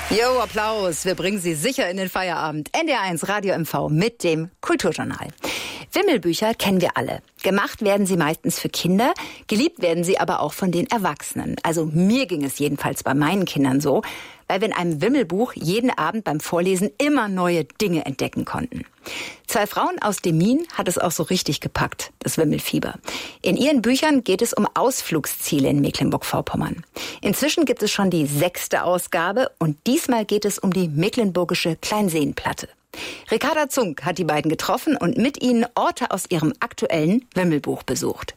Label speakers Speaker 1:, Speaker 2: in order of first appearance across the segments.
Speaker 1: Jo, Applaus. Wir bringen Sie sicher in den Feierabend. NDR1 Radio MV mit dem Kulturjournal. Wimmelbücher kennen wir alle. Gemacht werden sie meistens für Kinder, geliebt werden sie aber auch von den Erwachsenen. Also mir ging es jedenfalls bei meinen Kindern so, weil wir in einem Wimmelbuch jeden Abend beim Vorlesen immer neue Dinge entdecken konnten. 2 Frauen aus Demmin hat es auch so richtig gepackt, das Wimmelfieber. In ihren Büchern geht es um Ausflugsziele in Mecklenburg-Vorpommern. Inzwischen gibt es schon die 6. Ausgabe und diesmal geht es um die mecklenburgische Kleinseenplatte. Ricarda Zunk hat die beiden getroffen und mit ihnen Orte aus ihrem aktuellen Wimmelbuch besucht.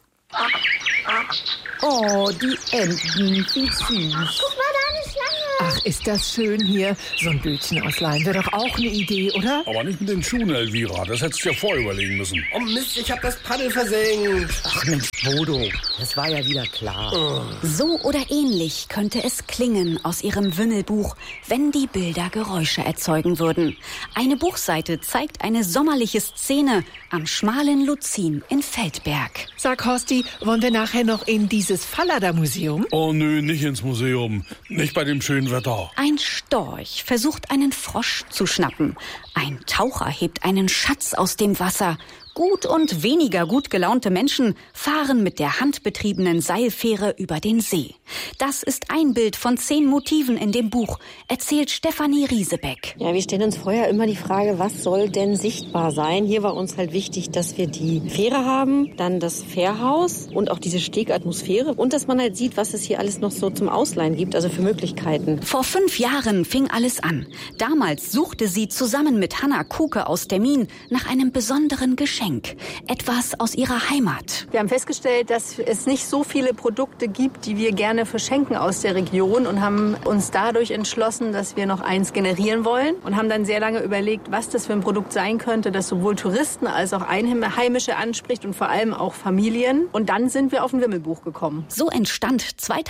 Speaker 2: Oh, die Enten, wie süß.
Speaker 3: Guck mal, da eine Schlange.
Speaker 2: Ach, ist das schön hier. So ein Bötchen ausleihen wäre doch auch eine Idee, oder?
Speaker 4: Aber nicht mit den Schuhen, Elvira. Das hättest du ja vorüberlegen müssen.
Speaker 5: Oh Mist, ich hab das Paddel versenkt.
Speaker 2: Ach Mensch, Bodo, das war ja wieder klar.
Speaker 6: So oder ähnlich könnte es klingen aus ihrem Wimmelbuch, wenn die Bilder Geräusche erzeugen würden. Eine Buchseite zeigt eine sommerliche Szene am schmalen Luzin in Feldberg.
Speaker 2: Sag, Horsti, wollen wir nachher noch in dieses Fallada-Museum?
Speaker 4: Oh nö, nicht ins Museum. Nicht bei dem schönen Wetter.
Speaker 6: Ein Storch versucht einen Frosch zu schnappen. Ein Taucher hebt einen Schatz aus dem Wasser. Gut und weniger gut gelaunte Menschen fahren mit der handbetriebenen Seilfähre über den See. Das ist ein Bild von 10 Motiven in dem Buch, erzählt Stefanie Riesebeck.
Speaker 7: Ja, wir stellen uns vorher immer die Frage, was soll denn sichtbar sein? Hier war uns halt wichtig, dass wir die Fähre haben, dann das Fährhaus und auch diese Stegatmosphäre und dass man halt sieht, was es hier alles noch so zum Ausleihen gibt, also für Möglichkeiten.
Speaker 6: Vor 5 Jahren fing alles an. Damals suchte sie zusammen mit Hanna Kuke aus Demmin nach einem besonderen Geschenk. Etwas aus ihrer Heimat.
Speaker 8: Wir haben festgestellt, dass es nicht so viele Produkte gibt, die wir gerne verschenken aus der Region und haben uns dadurch entschlossen, dass wir noch eins generieren wollen und haben dann sehr lange überlegt, was das für ein Produkt sein könnte, das sowohl Touristen als auch Einheimische anspricht und vor allem auch Familien. Und dann sind wir auf ein Wimmelbuch gekommen.
Speaker 6: So entstand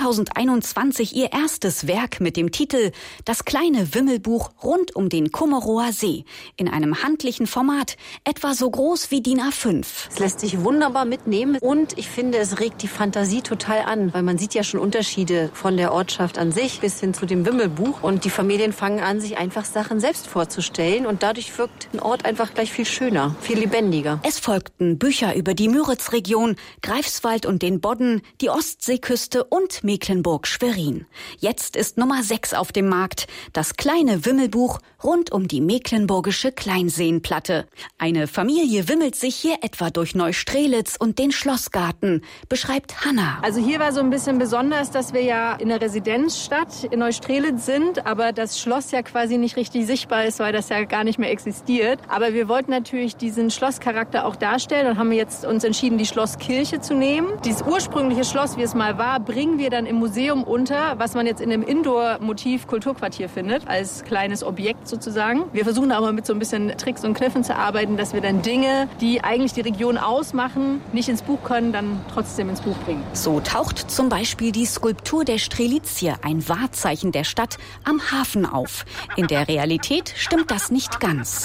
Speaker 6: 2021 ihr erstes Werk mit dem Titel Das kleine Wimmelbuch rund um den Kummerower See in einem handlichen Format, etwa so groß wie DIN A5.
Speaker 7: Es lässt sich wunderbar mitnehmen und ich finde, es regt die Fantasie total an, weil man sieht ja schon Unterschiede von der Ortschaft an sich bis hin zu dem Wimmelbuch und die Familien fangen an, sich einfach Sachen selbst vorzustellen und dadurch wirkt ein Ort einfach gleich viel schöner, viel lebendiger.
Speaker 6: Es folgten Bücher über die Müritzregion, Greifswald und den Bodden, die Ostseeküste und Mecklenburg-Schwerin. Jetzt ist Nummer 6 auf dem Markt, das kleine Wimmelbuch rund um die mecklenburgische Kleinseenplatte. Eine Familie wimmelt sich hier etwa durch Neustrelitz und den Schlossgarten, beschreibt Hanna.
Speaker 8: Also hier war so ein bisschen besonders, dass wir ja in der Residenzstadt in Neustrelitz sind, aber das Schloss ja quasi nicht richtig sichtbar ist, weil das ja gar nicht mehr existiert. Aber wir wollten natürlich diesen Schlosscharakter auch darstellen und haben jetzt uns entschieden, die Schlosskirche zu nehmen. Dieses ursprüngliche Schloss, wie es mal war, bringen wir dann im Museum unter, was man jetzt in dem Indoor-Motiv-Kulturquartier findet, als kleines Objekt sozusagen. Wir versuchen aber mit so ein bisschen Tricks und Kniffen zu arbeiten, dass wir dann Dinge, die eigentlich die Region ausmachen, nicht ins Buch können, dann trotzdem ins Buch bringen.
Speaker 6: So taucht zum Beispiel die Skulptur der Strelitzia, ein Wahrzeichen der Stadt, am Hafen auf. In der Realität stimmt das nicht ganz.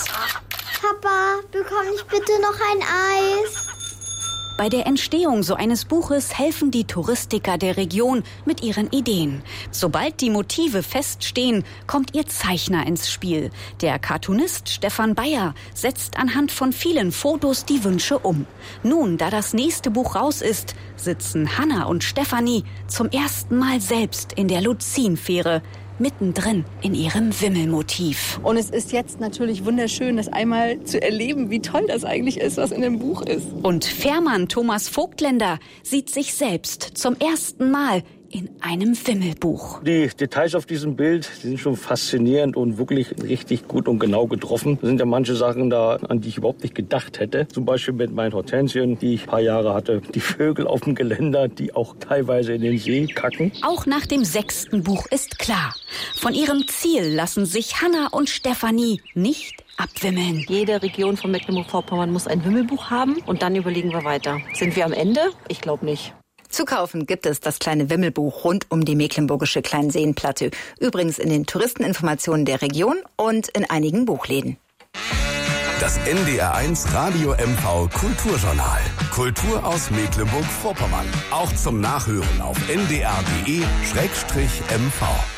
Speaker 3: Papa, bekomme ich bitte noch ein Eis?
Speaker 6: Bei der Entstehung so eines Buches helfen die Touristiker der Region mit ihren Ideen. Sobald die Motive feststehen, kommt ihr Zeichner ins Spiel. Der Cartoonist Stefan Bayer setzt anhand von vielen Fotos die Wünsche um. Nun, da das nächste Buch raus ist, sitzen Hanna und Stefanie zum ersten Mal selbst in der Luzinfähre, mittendrin in ihrem Wimmelmotiv.
Speaker 8: Und es ist jetzt natürlich wunderschön, das einmal zu erleben, wie toll das eigentlich ist, was in dem Buch ist.
Speaker 6: Und Fährmann Thomas Vogtländer sieht sich selbst zum ersten Mal in einem Wimmelbuch.
Speaker 9: Die Details auf diesem Bild, die sind schon faszinierend und wirklich richtig gut und genau getroffen. Da sind ja manche Sachen da, an die ich überhaupt nicht gedacht hätte. Zum Beispiel mit meinen Hortensien, die ich ein paar Jahre hatte. Die Vögel auf dem Geländer, die auch teilweise in den See kacken.
Speaker 6: Auch nach dem 6. Buch ist klar, von ihrem Ziel lassen sich Hanna und Stefanie nicht abwimmeln.
Speaker 7: Jede Region von Mecklenburg-Vorpommern muss ein Wimmelbuch haben und dann überlegen wir weiter. Sind wir am Ende? Ich glaube nicht.
Speaker 1: Zu kaufen gibt es das kleine Wimmelbuch rund um die mecklenburgische Kleinseenplatte. Übrigens in den Touristeninformationen der Region und in einigen Buchläden.
Speaker 10: Das NDR1 Radio MV Kulturjournal. Kultur aus Mecklenburg-Vorpommern. Auch zum Nachhören auf ndr.de/mv.